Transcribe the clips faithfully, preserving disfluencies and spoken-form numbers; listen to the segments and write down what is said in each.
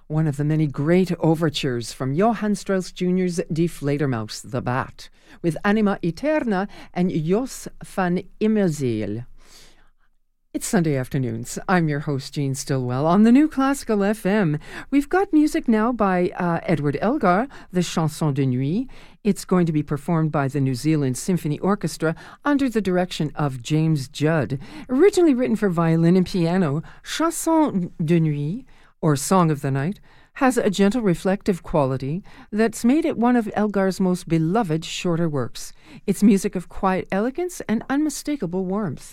one of the many great overtures from Johann Strauss Junior's Die Fledermaus, The Bat, with Anima Eterna and Jos van Immerzeel. It's Sunday afternoons. I'm your host, Jean Stillwell. On the New Classical F M, we've got music now by uh, Edward Elgar, the Chanson de Nuit. It's going to be performed by the New Zealand Symphony Orchestra under the direction of James Judd. Originally written for violin and piano, Chanson de Nuit, or Song of the Night, has a gentle reflective quality that's made it one of Elgar's most beloved shorter works. It's music of quiet elegance and unmistakable warmth.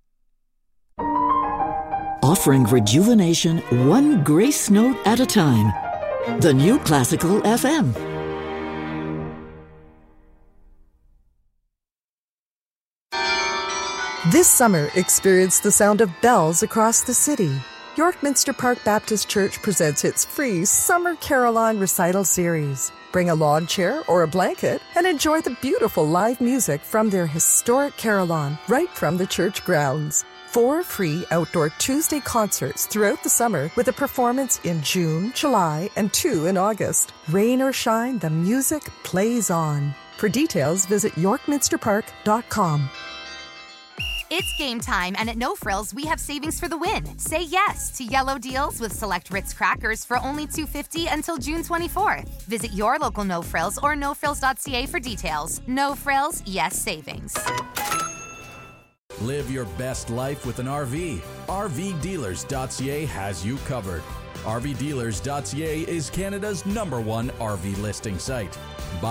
Offering rejuvenation one grace note at a time. The New Classical F M. This summer, experience the sound of bells across the city. York Minster Park Baptist Church presents its free Summer Carillon Recital Series. Bring a lawn chair or a blanket and enjoy the beautiful live music from their historic carillon right from the church grounds. Four free outdoor Tuesday concerts throughout the summer with a performance in June, July, and two in August. Rain or shine, the music plays on. For details, visit york minster park dot com. It's game time, and at No Frills, we have savings for the win. Say yes to yellow deals with select Ritz crackers for only two dollars and fifty cents until June twenty-fourth. Visit your local No Frills or no frills dot c a for details. No Frills, yes savings. Live your best life with an R V. R V dealers dot c a has you covered. R V dealers dot c a is Canada's number one R V listing site. Buy